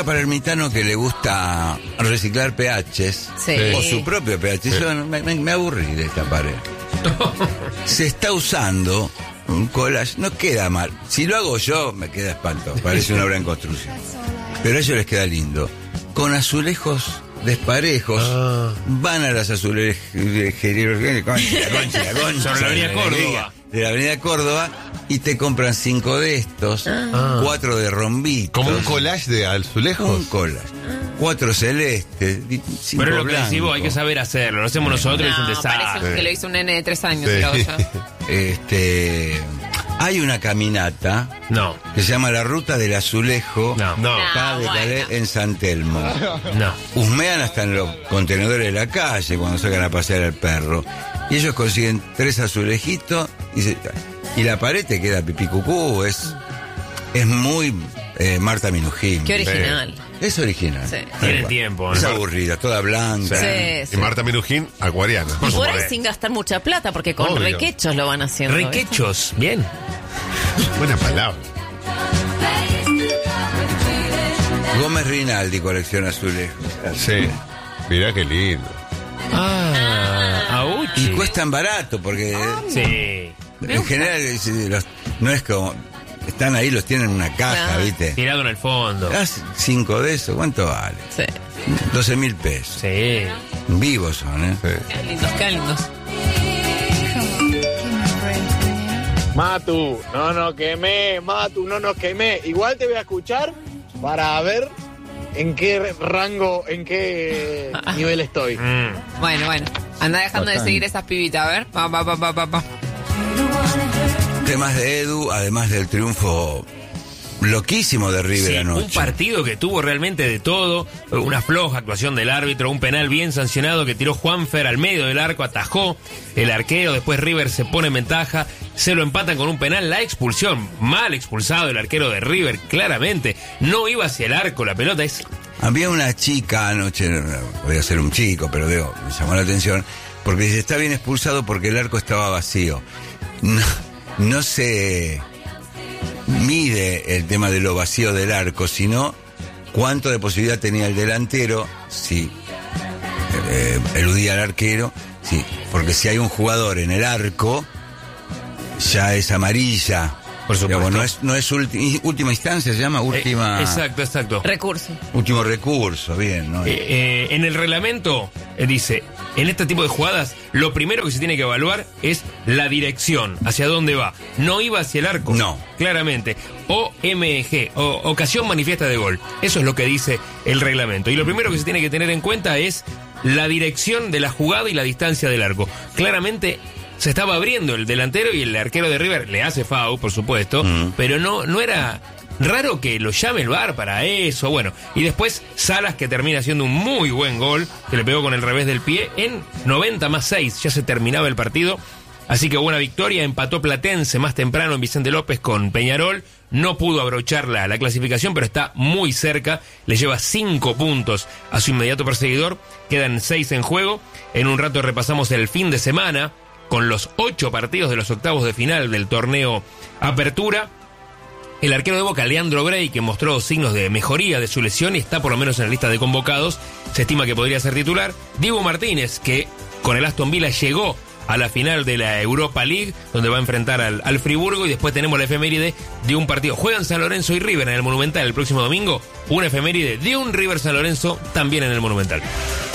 Para el mitano que le gusta reciclar PHs, Sí. o su propio PH, yo me aburrí de esta pared. Se está usando un collage, no queda mal. Si lo hago yo, me queda espanto, parece una obra en construcción. Pero a ellos les queda lindo. Con azulejos desparejos, van a las azulejerías, sobre la avenida Córdoba. De la avenida Córdoba, y te compran 5 de estos, 4 de rombitos. Como un collage de azulejos. Un collage. 4 celestes, 5 Pero es lo que blancos. decimos, hay que saber hacerlo. Lo hacemos nosotros y es un Parece desastre. que lo hizo un nene de 3 años. Sí. Creo yo. Hay una caminata No, que se llama la Ruta del Azulejo. no, No. Acá de Calais, en San Telmo. no. Husmean hasta en los contenedores de la calle cuando sacan a pasear al perro. Y ellos consiguen 3 azulejitos y la pared te queda pipí cucú. Es muy Marta Minujín. Qué original. Es original. Sí. Tiene tiempo, Es ¿no? aburrida, toda blanca. Sí, Y sí. Marta Minujín, acuariana. Y por ahí supuesto. sin gastar mucha plata, porque con Obvio. requechos lo van haciendo. ¿viste? Requechos, bien. Buena palabra. Gómez Rinaldi colecciona azulejos. Sí. Mirá qué lindo. Auchi. Y cuestan barato porque Sí. en general no es como... Están ahí, los tienen en una caja, Claro. ¿viste? Tirado en el fondo. Haz 5 de esos, ¿cuánto vale? Sí. 12.000 pesos. Sí. Vivos son, ¿eh? Sí. Qué lindos, qué lindos. Matu, no nos quemé, Matu, no nos quemé. Igual te voy a escuchar para ver en qué rango, en qué nivel estoy. Bueno. Anda dejando de Bacán. seguir esas pibitas, a ver. Pa. Temas de Edu, además del triunfo loquísimo de River Sí, anoche. un partido que tuvo realmente de todo, una floja actuación del árbitro, un penal bien sancionado que tiró Juanfer al medio del arco, atajó el arquero, después River se pone en ventaja, se lo empatan con un penal, la expulsión, mal expulsado el arquero de River, claramente, no iba hacia el arco, la pelota es... Había una chica anoche, no podía ser un chico, pero digo, me llamó la atención, porque dice, está bien expulsado porque el arco estaba vacío. No se mide el tema de lo vacío del arco, sino cuánto de posibilidad tenía el delantero, si eludía al arquero, sí, porque si hay un jugador en el arco, ya es amarilla. Por supuesto. Digamos, no es última instancia, se llama última... Exacto. Recurso. Último recurso, bien, ¿no? En el reglamento dice, en este tipo de jugadas, lo primero que se tiene que evaluar es la dirección, hacia dónde va. No iba hacia el arco. No. Claramente. OMG, o ocasión manifiesta de gol. Eso es lo que dice el reglamento. Y lo primero que se tiene que tener en cuenta es la dirección de la jugada y la distancia del arco. Claramente se estaba abriendo el delantero y el arquero de River le hace foul, por supuesto, pero no era raro que lo llame el VAR para eso. Bueno, y después Salas, que termina haciendo un muy buen gol, que le pegó con el revés del pie en 90+6, ya se terminaba el partido. Así que buena victoria, empató Platense más temprano en Vicente López con Peñarol, no pudo abrochar la clasificación, pero está muy cerca, le lleva 5 puntos a su inmediato perseguidor, quedan 6 en juego. En un rato repasamos el fin de semana con los 8 partidos de los octavos de final del torneo Apertura. El arquero de Boca, Leandro Bray, que mostró signos de mejoría de su lesión y está por lo menos en la lista de convocados, se estima que podría ser titular. Diego Martínez, que con el Aston Villa llegó a la final de la Europa League, donde va a enfrentar al Friburgo, y después tenemos la efeméride de un partido. Juegan San Lorenzo y River en el Monumental el próximo domingo, una efeméride de un River San Lorenzo también en el Monumental.